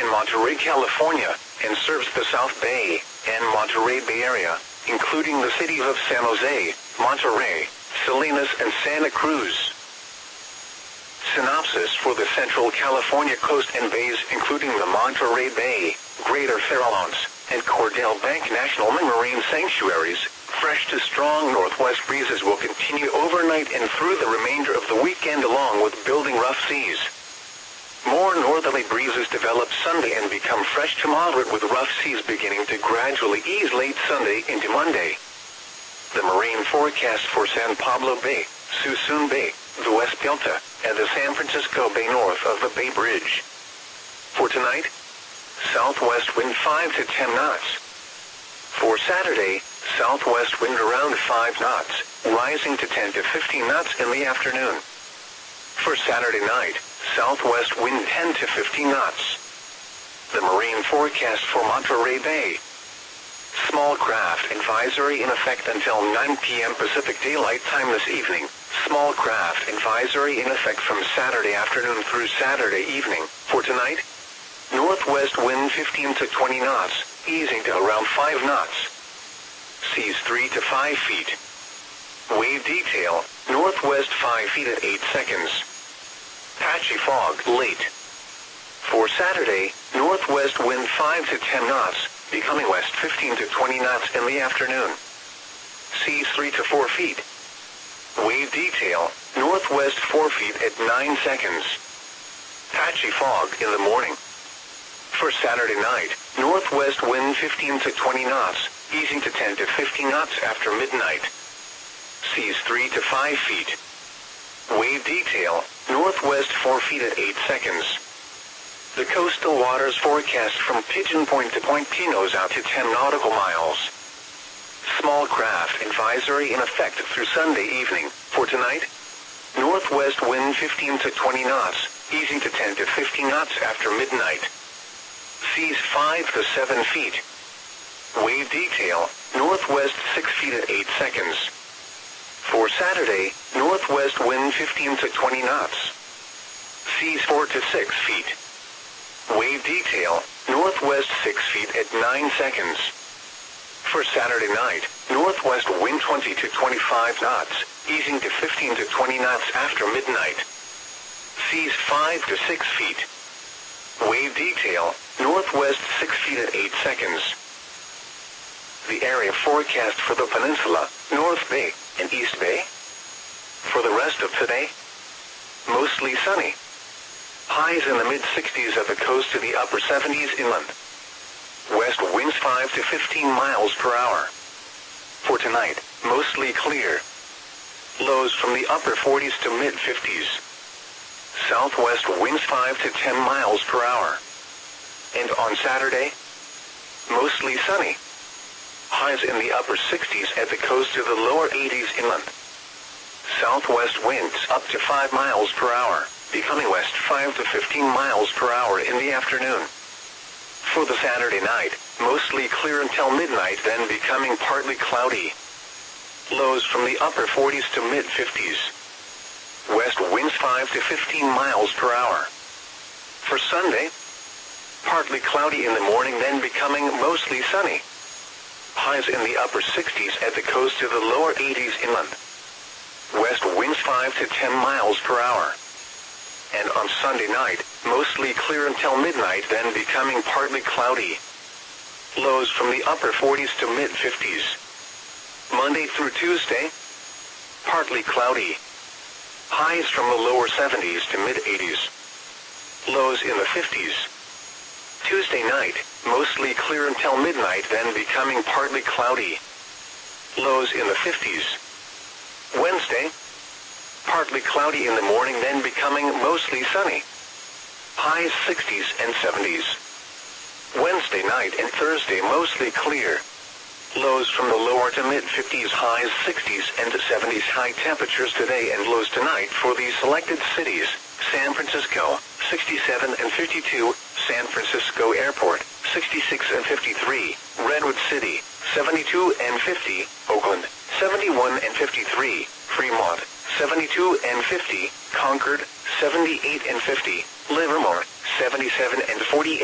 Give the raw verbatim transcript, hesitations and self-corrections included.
Monterey, California, and serves the South Bay and Monterey Bay Area, including the cities of San Jose, Monterey, Salinas, and Santa Cruz. Synopsis for the Central California coast and bays, including the Monterey Bay, Greater Farallones, and Cordell Bank National Marine Sanctuaries. Fresh to strong northwest breezes will continue overnight and through the remainder of the weekend, along with building rough seas. More northerly breezes develop Sunday and become fresh to moderate, with rough seas beginning to gradually ease late Sunday into Monday. The marine forecast for San Pablo Bay, Suisun Bay, the West Delta, and the San Francisco Bay north of the Bay Bridge. For tonight, southwest wind five to ten knots. For Saturday, southwest wind around five knots, rising to ten to fifteen knots in the afternoon. For Saturday night, southwest wind ten to fifteen knots. The marine forecast for Monterey Bay. Small craft advisory in effect until nine p m Pacific Daylight Time this evening. Small craft advisory in effect from Saturday afternoon through Saturday evening. For tonight, northwest wind fifteen to twenty knots, easing to around five knots. Seas three to five feet. Wave detail, northwest five feet at eight seconds. Patchy fog late. For Saturday, northwest wind five to ten knots, becoming west fifteen to twenty knots in the afternoon. Seas three to four feet. Wave detail, northwest four feet at nine seconds. Patchy fog in the morning. For Saturday night, northwest wind fifteen to twenty knots, easing to ten to fifteen knots after midnight. Seas three to five feet. Wave detail, northwest four feet at eight seconds. The coastal waters forecast from Pigeon Point to Point Pinos out to ten nautical miles. Small craft advisory in effect through Sunday evening. For tonight, northwest wind fifteen to twenty knots, easing to ten to fifteen knots after midnight. Seas five to seven feet. Wave detail, northwest six feet at eight seconds. For Saturday, northwest wind fifteen to twenty knots. Seas four to six feet. Wave detail, northwest six feet at nine seconds. For Saturday night, northwest wind twenty to twenty-five knots, easing to fifteen to twenty knots after midnight. Seas five to six feet. Wave detail, northwest six feet at eight seconds. The area forecast for the peninsula, North Bay, and East Bay. For the rest of today, mostly sunny. Highs in the mid-sixties at the coast to the upper seventies inland. West winds five to fifteen miles per hour. For tonight, mostly clear. Lows from the upper forties to mid-fifties. Southwest winds five to ten miles per hour. And on Saturday, mostly sunny. Highs in the upper sixties at the coast to the lower eighties inland. Southwest winds up to five miles per hour, becoming west five to fifteen miles per hour in the afternoon. For the Saturday night, mostly clear until midnight, then becoming partly cloudy. Lows from the upper forties to mid-fifties. West winds five to fifteen miles per hour. For Sunday, partly cloudy in the morning, then becoming mostly sunny. Highs in the upper sixties at the coast to the lower eighties inland. West winds five to ten miles per hour. And on Sunday night, mostly clear until midnight, then becoming partly cloudy. Lows from the upper forties to mid-fifties. Monday through Tuesday, partly cloudy. Highs from the lower seventies to mid-eighties. Lows in the fifties. Tuesday night, mostly clear until midnight, then becoming partly cloudy. Lows in the fifties. Wednesday, partly cloudy in the morning, then becoming mostly sunny. Highs sixties and seventies. Wednesday night and Thursday mostly clear. Lows from the lower to mid-fifties, highs sixties and seventies. High temperatures today and lows tonight for these selected cities: San Francisco, sixty-seven and fifty-two, San Francisco Airport, sixty-six and fifty-three, Redwood City, seventy-two and fifty, Oakland, seventy-one and fifty-three, Fremont, seventy-two and fifty, Concord, seventy-eight and fifty, Livermore, seventy-seven and forty-eight.